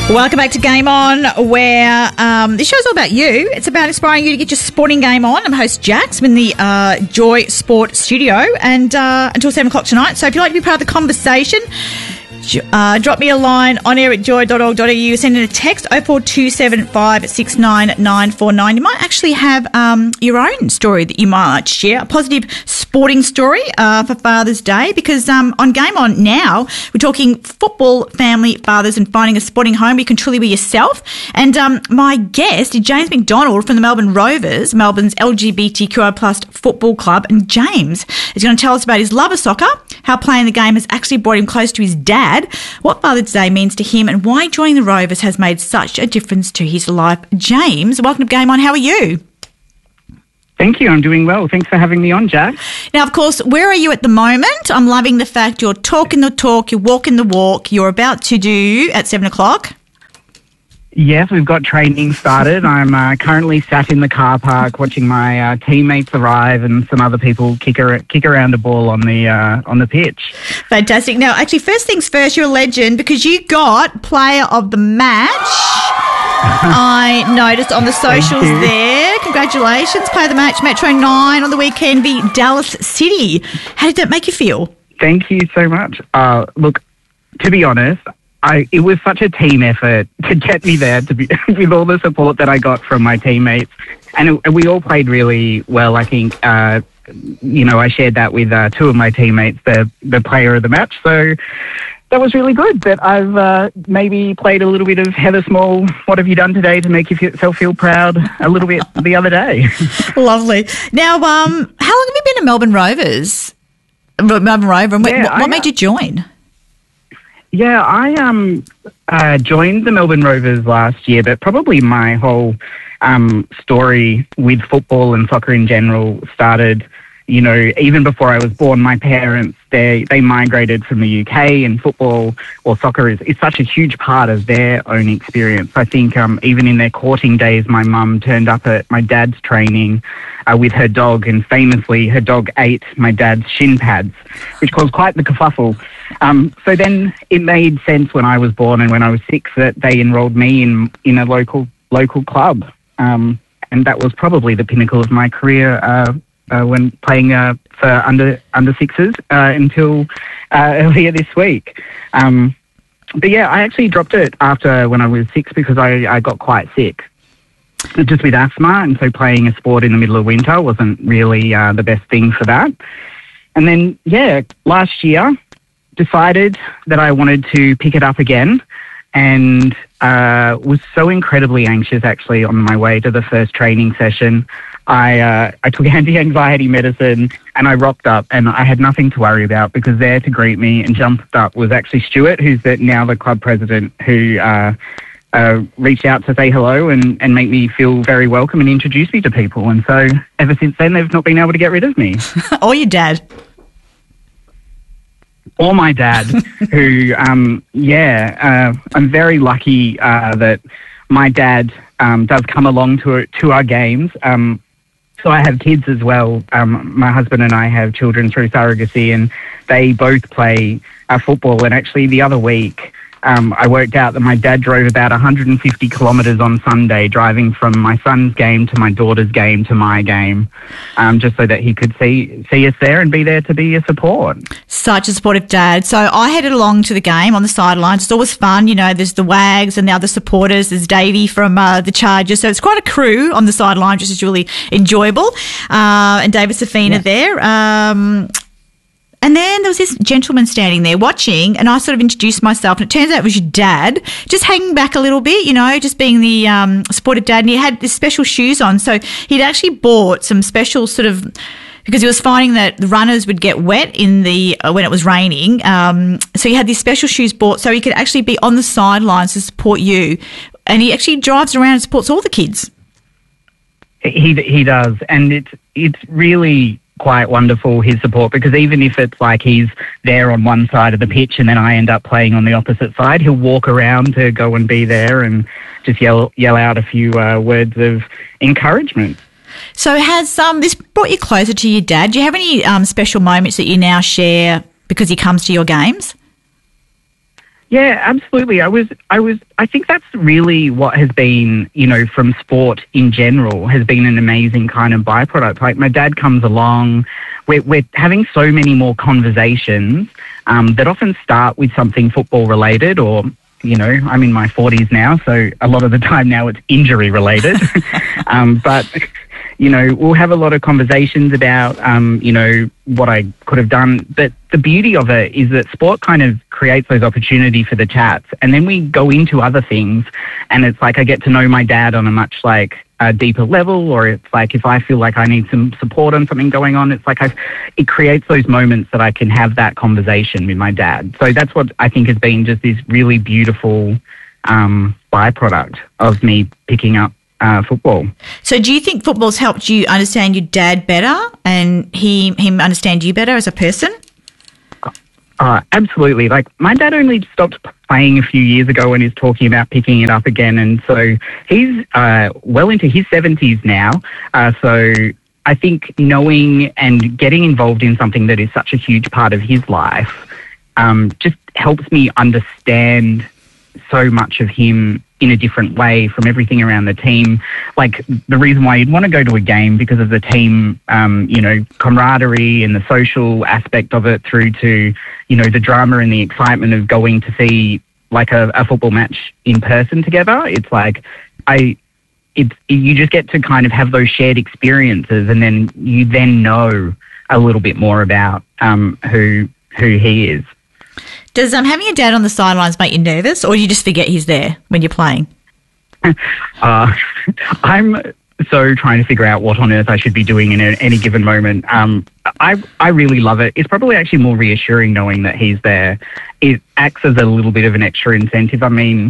Welcome back to Game On, where this show's all about you. It's about inspiring you to get your sporting game on. I'm host Jax. I'm in the Joy Sport studio and until 7 o'clock tonight. So if you'd like to be part of the conversation, drop me a line on air at joy.org.au. Send in a text 0427 69949. You might actually have your own story that you might like to share, a positive sporting story for Father's Day, because on Game On now we're talking football, family, fathers and finding a sporting home where you can truly be yourself. And my guest is James McDonald from the Melbourne Rovers, Melbourne's LGBTQI plus football club. And James is going to tell us about his love of soccer, how playing the game has actually brought him close to his dad, what Father's Day means to him, and why joining the Rovers has made such a difference to his life. James, welcome to Game On. How are you? Thank you. I'm doing well. Thanks for having me on, Jack. Now, of course, where are you at the moment? I'm loving the fact you're talking the talk, you're walking the walk, you're about to do at 7 o'clock. Yes, we've got training started. I'm currently sat in the car park watching my teammates arrive and some other people kick around a ball on the pitch. Fantastic. Now, actually, first things first, you're a legend because you got Player of the Match. I noticed on the socials there. Congratulations, Player of the Match, Metro 9 on the weekend beat Dallas City. How did that make you feel? Thank you so much. Look, to be honest, it was such a team effort to get me there, to be with all the support that I got from my teammates, and we all played really well. I think I shared that with two of my teammates, the player of the match. So that was really good. That I've maybe played a little bit of Heather Small, what have you done today to make yourself feel proud, a little bit the other day. Lovely. Now, how long have you been at Melbourne Rovers? Melbourne Rover, and what made you join? Yeah, I joined the Melbourne Rovers last year, but probably my whole story with football and soccer in general started, even before I was born. My parents, they migrated from the UK, and football or soccer is such a huge part of their own experience. I think even in their courting days, my mum turned up at my dad's training with her dog, and famously her dog ate my dad's shin pads, which caused quite the kerfuffle. So then it made sense when I was born and when I was 6 that they enrolled me in a local club. And that was probably the pinnacle of my career when playing for under sixes until earlier this week. But yeah, I actually dropped it after when I was 6 because I got quite sick, just with asthma, and so playing a sport in the middle of winter wasn't really the best thing for that. And then, last year decided that I wanted to pick it up again, and was so incredibly anxious actually on my way to the first training session. I took anti-anxiety medicine and I rocked up, and I had nothing to worry about because there to greet me and jumped up was actually Stuart, who's now the club president, who reached out to say hello and make me feel very welcome and introduce me to people. And so ever since then, they've not been able to get rid of me. Or your dad. Or my dad, who, I'm very lucky that my dad does come along to our games. So I have kids as well. My husband and I have children through surrogacy, and they both play football. And actually the other week, I worked out that my dad drove about 150 kilometres on Sunday, driving from my son's game to my daughter's game to my game, just so that he could see us there and be there to be a support. Such a supportive dad. So I headed along to the game on the sidelines. It's always fun. There's the Wags and the other supporters. There's Davey from the Chargers. So it's quite a crew on the sideline, which is really enjoyable. And David Safina there. And then there was this gentleman standing there watching, and I sort of introduced myself, and it turns out it was your dad, just hanging back a little bit, just being the supportive dad, and he had these special shoes on. So he'd actually bought some special sort of, because he was finding that the runners would get wet in when it was raining. So he had these special shoes bought so he could actually be on the sidelines to support you. And he actually drives around and supports all the kids. He does, and it's really quite wonderful, his support, because even if it's like he's there on one side of the pitch and then I end up playing on the opposite side, he'll walk around to go and be there and just yell out a few words of encouragement. So has this brought you closer to your dad? Do you have any special moments that you now share because he comes to your games? Yeah, absolutely. I think that's really what has been, from sport in general, has been an amazing kind of byproduct. Like my dad comes along, we're having so many more conversations that often start with something football related or, I'm in my 40s now, so a lot of the time now it's injury related. But we'll have a lot of conversations about, what I could have done. But the beauty of it is that sport kind of creates those opportunities for the chats. And then we go into other things. And it's like I get to know my dad on a much a deeper level, or it's like if I feel like I need some support on something going on, it's like it creates those moments that I can have that conversation with my dad. So that's what I think has been just this really beautiful byproduct of me picking up football. So do you think football's helped you understand your dad better and him understand you better as a person? Absolutely. Like my dad only stopped playing a few years ago and is talking about picking it up again. And so he's well into his 70s now. So I think knowing and getting involved in something that is such a huge part of his life just helps me understand so much of him in a different way, from everything around the team. Like the reason why you'd want to go to a game because of the team, camaraderie and the social aspect of it, through to, the drama and the excitement of going to see like a football match in person together. It's like you just get to kind of have those shared experiences, and then you then know a little bit more about who he is. Does having your dad on the sidelines make you nervous, or you just forget he's there when you're playing? I'm so trying to figure out what on earth I should be doing in any given moment. I really love it. It's probably actually more reassuring knowing that he's there. It acts as a little bit of an extra incentive. I mean,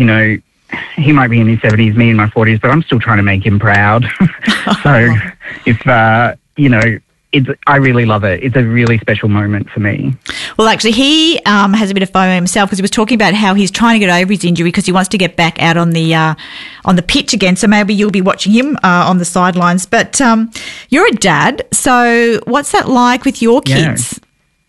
he might be in his 70s, me in my 40s, but I'm still trying to make him proud. So if, I really love it. It's a really special moment for me. Well, actually, he has a bit of FOMO himself because he was talking about how he's trying to get over his injury because he wants to get back out on the pitch again. So maybe you'll be watching him on the sidelines. But you're a dad, so what's that like with your kids?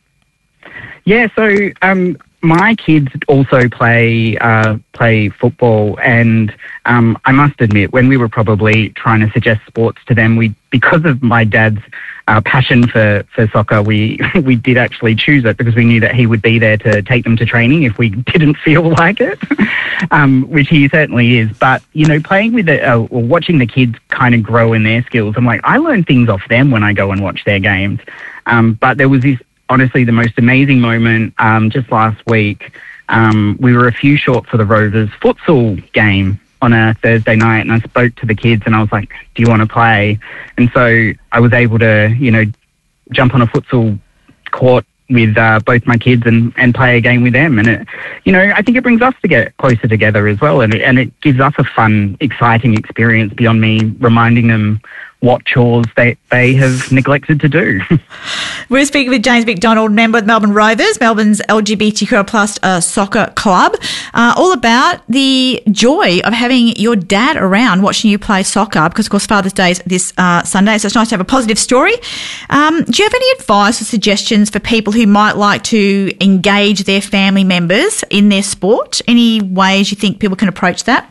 Yeah, so my kids also play football, and I must admit, when we were probably trying to suggest sports to them, because of my dad's passion for soccer, we did actually choose it because we knew that he would be there to take them to training if we didn't feel like it, which he certainly is. But, playing with or watching the kids kind of grow in their skills, I'm like, I learn things off them when I go and watch their games. But there was this, honestly, the most amazing moment just last week. We were a few short for the Rovers futsal game on a Thursday night, and I spoke to the kids and I was like, do you want to play? And so I was able to, jump on a futsal court with both my kids and play a game with them. And I think it brings us to get closer together as well. And it gives us a fun, exciting experience beyond me reminding them what chores they have neglected to do. We're speaking with James McDonald, member of the Melbourne Rovers, Melbourne's LGBTQ plus soccer club, all about the joy of having your dad around watching you play soccer because, of course, Father's Day is this Sunday, so it's nice to have a positive story. Do you have any advice or suggestions for people who might like to engage their family members in their sport? Any ways you think people can approach that?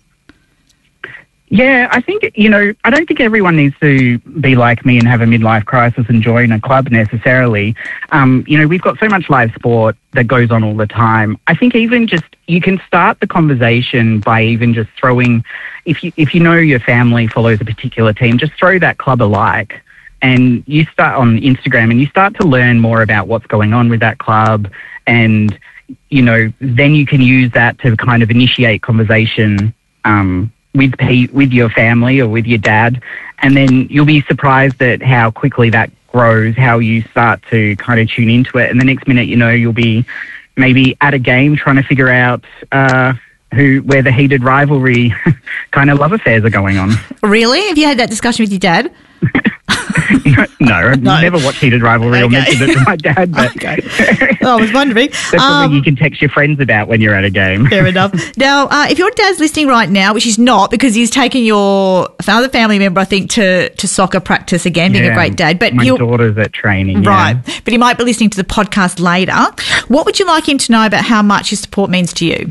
Yeah, I think, I don't think everyone needs to be like me and have a midlife crisis and join a club necessarily. We've got so much live sport that goes on all the time. I think even just, you can start the conversation by even just throwing, if you know your family follows a particular team, just throw that club a like. And you start on Instagram and you start to learn more about what's going on with that club. And, then you can use that to kind of initiate conversation, with your family or with your dad, and then you'll be surprised at how quickly that grows, how you start to kind of tune into it, and the next minute, you'll be maybe at a game trying to figure out where the heated rivalry kind of love affairs are going on. Really? Have you had that discussion with your dad? No, I've never watched Heated Rivalry or mentioned it to my dad. But I was wondering. That's something you can text your friends about when you're at a game. Fair enough. Now, if your dad's listening right now, which he's not because he's taken your other family member, I think, to soccer practice again, being a great dad. But my daughter's at training. Right. Yeah. But he might be listening to the podcast later. What would you like him to know about how much his support means to you?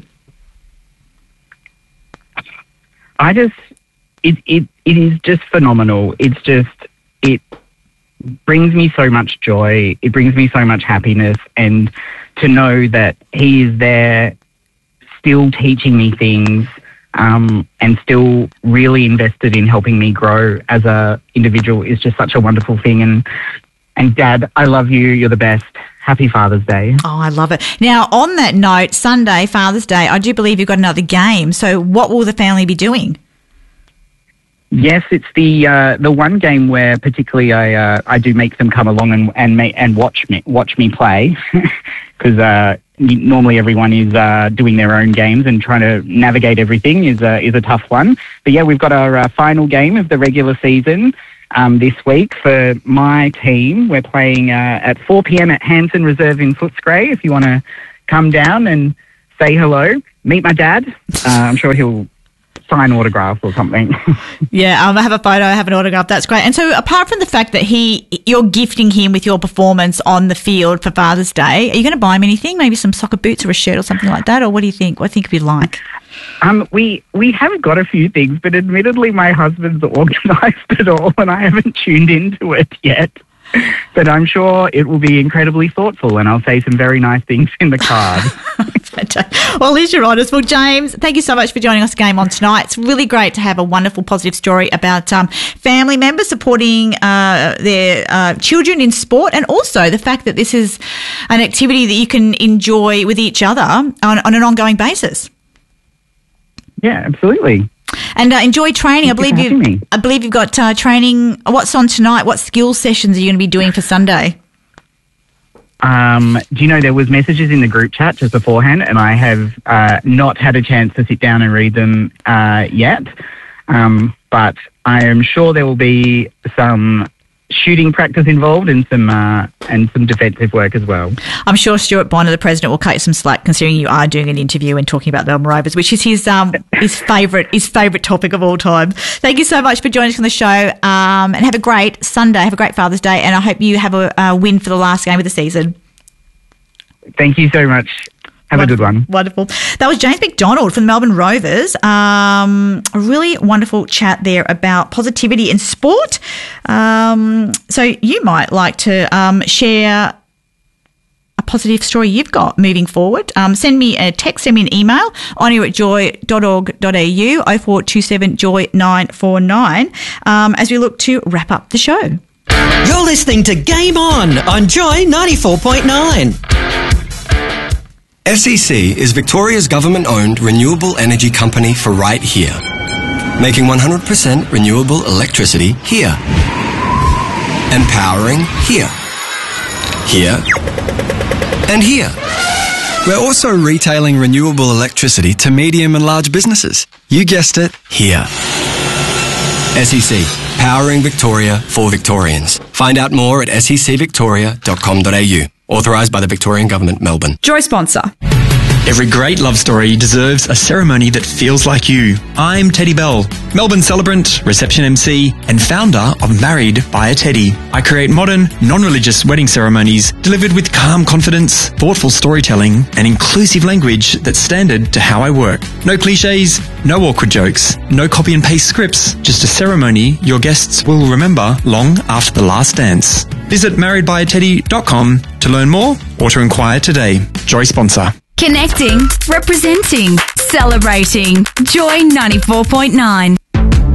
It is just phenomenal. It brings me so much joy. It brings me so much happiness. And to know that he is there still teaching me things and still really invested in helping me grow as a individual is just such a wonderful thing. And Dad, I love you. You're the best. Happy Father's Day. Oh, I love it. Now, on that note, Sunday, Father's Day, I do believe you've got another game. So what will the family be doing? Yes, it's the one game where particularly I do make them come along and watch me play because normally everyone is doing their own games and trying to navigate everything is a tough one. But yeah, we've got our final game of the regular season this week for my team. We're playing at 4 p.m. at Hanson Reserve in Footscray. If you want to come down and say hello, meet my dad. I'm sure he'll sign autograph or something. Yeah, I have a photo, I have an autograph. That's great. And so apart from the fact that you're gifting him with your performance on the field for Father's Day, are you going to buy him anything? Maybe some soccer boots or a shirt or something like that? Or what do you think? What do you think he'd like? We have got a few things, but admittedly my husband's organised it all and I haven't tuned into it yet. But I'm sure it will be incredibly thoughtful and I'll say some very nice things in the card. Well, at least you're honest. Well, James, thank you so much for joining us Game On tonight. It's really great to have a wonderful, positive story about family members supporting their children in sport, and also the fact that this is an activity that you can enjoy with each other on an ongoing basis. Yeah, absolutely. And enjoy training. I believe you've got training. What's on tonight? What skills sessions are you going to be doing for Sunday? Do you know there was messages in the group chat just beforehand, and I have not had a chance to sit down and read them yet. But I am sure there will be some shooting practice involved and some defensive work as well. I'm sure Stuart Bonner, the president, will cut you some slack considering you are doing an interview and talking about the Melbourne Rovers, which is his favourite topic of all time. Thank you so much for joining us on the show, and have a great Sunday, have a great Father's Day, and I hope you have a win for the last game of the season. Thank you so much. Have a good one. Wonderful. That was James McDonald from the Melbourne Rovers. A really wonderful chat there about positivity in sport. So you might like to share a positive story you've got moving forward. Send me a text, send me an email, anya@joy.org.au, 0427 Joy 949, as we look to wrap up the show. You're listening to Game On Joy 94.9. SEC is Victoria's government-owned renewable energy company for right here, making 100% renewable electricity here, and powering here, and here. We're also retailing renewable electricity to medium and large businesses. You guessed it, here. SEC, powering Victoria for Victorians. Find out more at secvictoria.com.au. Authorised by the Victorian Government, Melbourne. Joy sponsor. Every great love story deserves a ceremony that feels like you. I'm Teddy Bell, Melbourne celebrant, reception MC, and founder of Married by a Teddy. I create modern, non-religious wedding ceremonies delivered with calm confidence, thoughtful storytelling, and inclusive language that's standard to how I work. No cliches, no awkward jokes, no copy and paste scripts, just a ceremony your guests will remember long after the last dance. Visit marriedbyateddy.com to learn more or to inquire today. Joy sponsor. Connecting, representing, celebrating. Joy 94.9.